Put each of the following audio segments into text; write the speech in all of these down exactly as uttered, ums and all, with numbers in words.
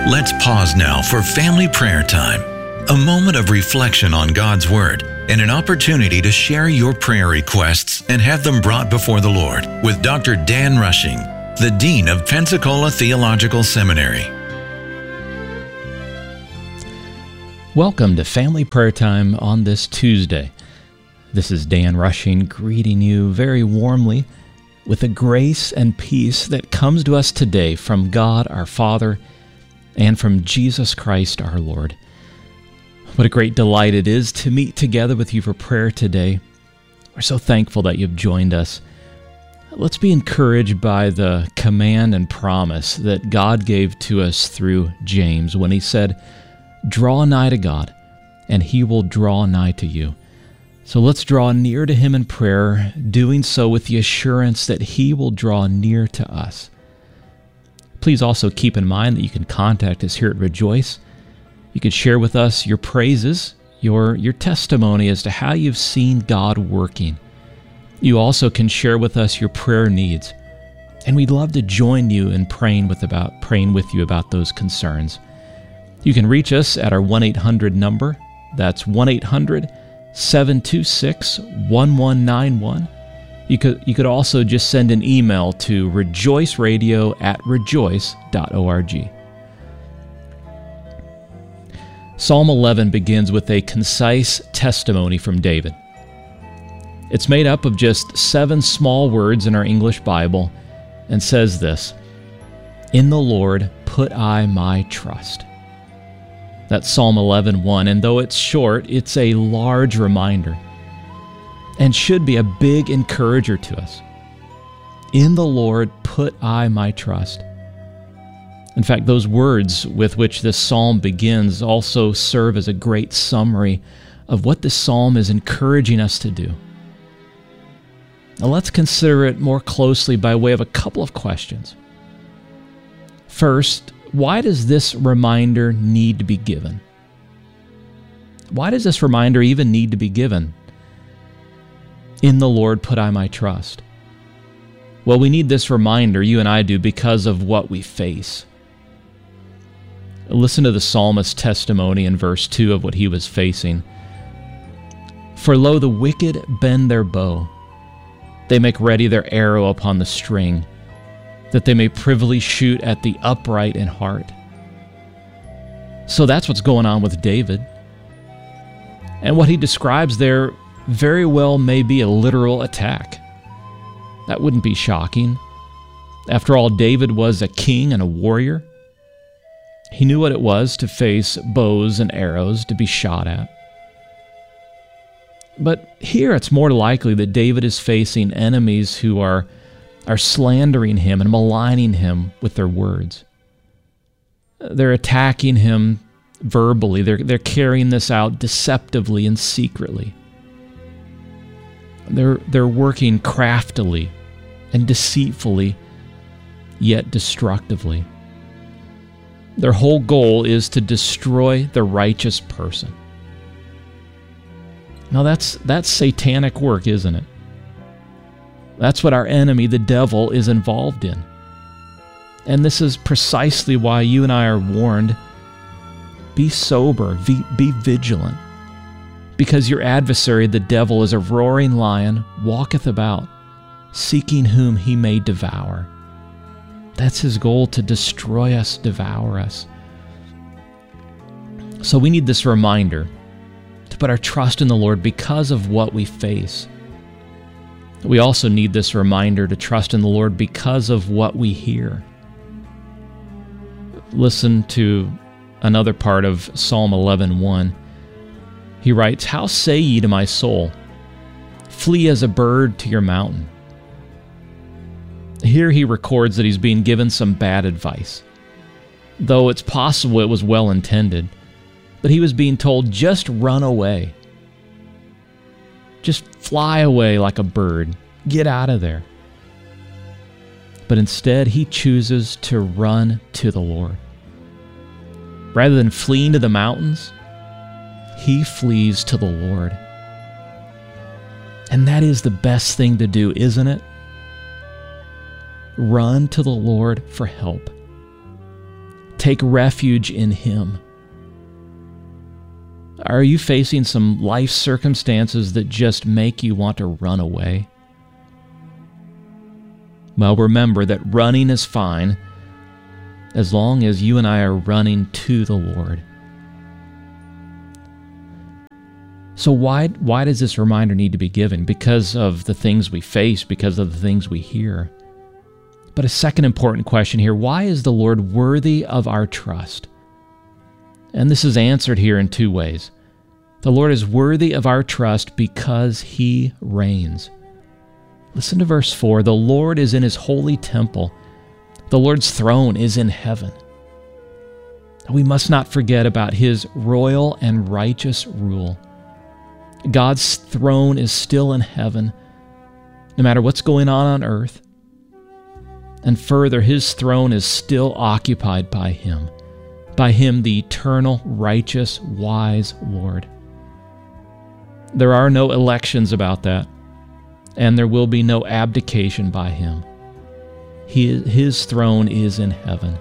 Let's pause now for family prayer time, a moment of reflection on God's Word and an opportunity to share your prayer requests and have them brought before the Lord with Doctor Dan Rushing, the Dean of Pensacola Theological Seminary. Welcome to Family Prayer Time on this Tuesday. This is Dan Rushing greeting you very warmly with the grace and peace that comes to us today from God our Father and from Jesus Christ our Lord. What a great delight it is to meet together with you for prayer today. We're so thankful that you've joined us. Let's be encouraged by the command and promise that God gave to us through James when he said, "Draw nigh to God, and he will draw nigh to you." So let's draw near to him in prayer, doing so with the assurance that he will draw near to us. Please also keep in mind that you can contact us here at Rejoice. You can share with us your praises, your, your testimony as to how you've seen God working. You also can share with us your prayer needs, and we'd love to join you in praying with about praying with you about those concerns. You can reach us at our one eight hundred number. That's one eight hundred seven two six one one nine one. You could you could also just send an email to rejoiceradio at rejoice dot org. Psalm eleven begins with a concise testimony from David. It's made up of just seven small words in our English Bible and says this: "In the Lord put I my trust." That's Psalm eleven one, and though it's short, it's a large reminder and should be a big encourager to us. In the Lord put I my trust. In fact, those words with which this psalm begins also serve as a great summary of what this psalm is encouraging us to do. Now let's consider it more closely by way of a couple of questions. First, why does this reminder need to be given? Why does this reminder even need to be given? In the Lord put I my trust. Well, we need this reminder, you and I do, because of what we face. Listen to the psalmist's testimony in verse two of what he was facing. "For lo, the wicked bend their bow. They make ready their arrow upon the string, that they may privily shoot at the upright in heart." So that's what's going on with David. And what he describes there very well may be a literal attack. That wouldn't be shocking. After all, David was a king and a warrior. He knew what it was to face bows and arrows to be shot at. But here it's more likely that David is facing enemies who are are slandering him and maligning him with their words. They're attacking him verbally. They're, they're carrying this out deceptively and secretly. They're, they're working craftily and deceitfully, yet destructively. Their whole goal is to destroy the righteous person. Now that's, that's satanic work, isn't it? That's what our enemy, the devil, is involved in. And this is precisely why you and I are warned, be sober, be, be vigilant, because your adversary, the devil, is a roaring lion, walketh about, seeking whom he may devour. That's his goal, to destroy us, devour us. So we need this reminder to put our trust in the Lord because of what we face. We also need this reminder to trust in the Lord because of what we hear. Listen to another part of Psalm eleven one. He writes, "How say ye to my soul, flee as a bird to your mountain?" Here he records that he's being given some bad advice. Though it's possible it was well intended, but he was being told, just run away. Just fly away like a bird. Get out of there. But instead, he chooses to run to the Lord. Rather than fleeing to the mountains, he flees to the Lord. And that is the best thing to do, isn't it? Run to the Lord for help. Take refuge in Him. Are you facing some life circumstances that just make you want to run away? Well, remember that running is fine as long as you and I are running to the Lord. So why, why does this reminder need to be given? Because of the things we face, because of the things we hear. But a second important question here, why is the Lord worthy of our trust? And this is answered here in two ways. The Lord is worthy of our trust because He reigns. Listen to verse four. The Lord is in His holy temple. The Lord's throne is in heaven. We must not forget about His royal and righteous rule. God's throne is still in heaven, no matter what's going on on earth. And further, His throne is still occupied by Him, by Him, the eternal, righteous, wise Lord. There are no elections about that, and there will be no abdication by Him. He, His throne is in heaven.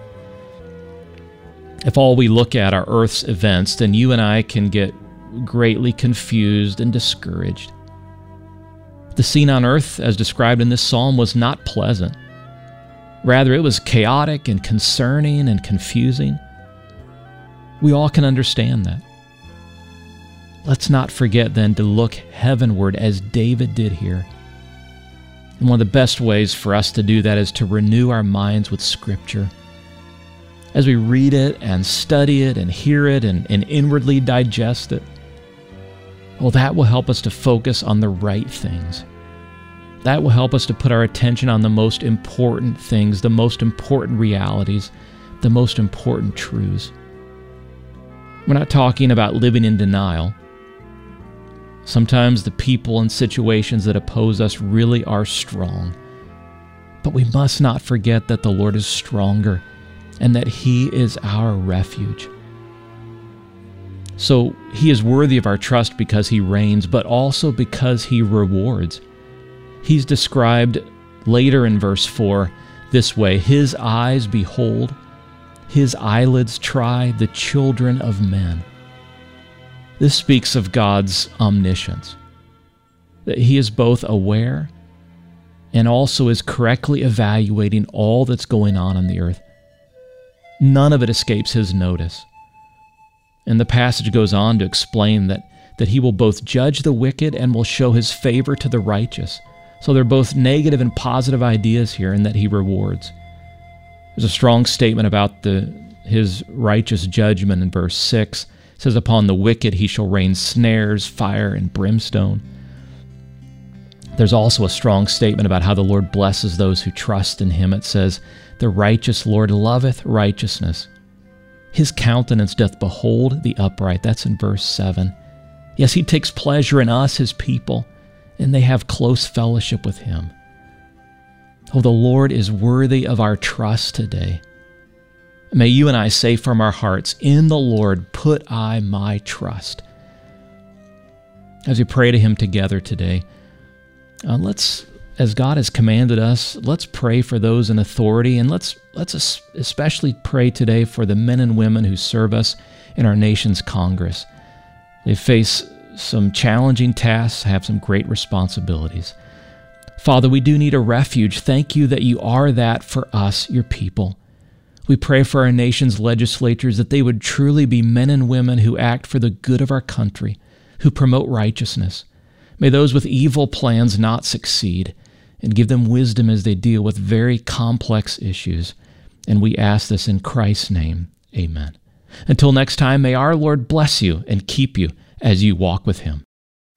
If all we look at are earth's events, then you and I can get greatly confused and discouraged. The scene on earth, as described in this psalm, was not pleasant. Rather, it was chaotic and concerning and confusing. We all can understand that. Let's not forget then to look heavenward as David did here. And one of the best ways for us to do that is to renew our minds with Scripture. As we read it and study it and hear it and, and inwardly digest it, well, that will help us to focus on the right things. That will help us to put our attention on the most important things, the most important realities, the most important truths. We're not talking about living in denial. Sometimes the people and situations that oppose us really are strong. But we must not forget that the Lord is stronger and that He is our refuge. So He is worthy of our trust because He reigns, but also because He rewards. He's described later in verse four this way, His eyes behold, His eyelids try the children of men. This speaks of God's omniscience, that He is both aware and also is correctly evaluating all that's going on on the earth. None of it escapes His notice. And the passage goes on to explain that, that He will both judge the wicked and will show His favor to the righteous. So there are both negative and positive ideas here, and that He rewards. There's a strong statement about the His righteous judgment in verse six. It says, upon the wicked He shall rain snares, fire, and brimstone. There's also a strong statement about how the Lord blesses those who trust in Him. It says, the righteous Lord loveth righteousness. His countenance doth behold the upright. That's in verse seven. Yes, He takes pleasure in us, His people, and they have close fellowship with Him. Oh, the Lord is worthy of our trust today. May you and I say from our hearts, in the Lord put I my trust. As we pray to Him together today, uh, let's, as God has commanded us, let's pray for those in authority, and let's let's especially pray today for the men and women who serve us in our nation's Congress. They face some challenging tasks, have some great responsibilities. Father, we do need a refuge. Thank You that You are that for us, Your people. We pray for our nation's legislatures that they would truly be men and women who act for the good of our country, who promote righteousness. May those with evil plans not succeed, and give them wisdom as they deal with very complex issues. And we ask this in Christ's name. Amen. Until next time, may our Lord bless you and keep you as you walk with Him.